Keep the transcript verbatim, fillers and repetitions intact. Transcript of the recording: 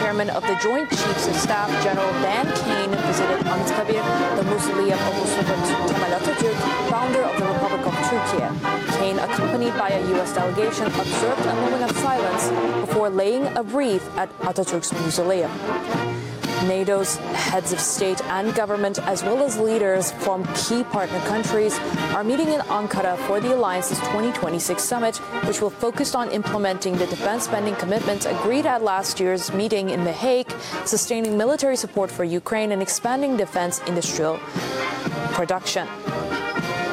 chairman of the Joint Chiefs of Staff, General Dan Kane, visited Anıtkabir, the mausoleum of Mustafa Kemal Atatürk, founder of the Republic of Turkey. Kane, accompanied by a U S delegation, observed a moment of silence before laying a wreath at Atatürk's mausoleum. NATO's heads of state and government, as well as leaders from key partner countries, are meeting in Ankara for the alliance's twenty twenty-six summit, which will focus on implementing the defense spending commitments agreed at last year's meeting in The Hague, sustaining military support for Ukraine and expanding defense industrial production.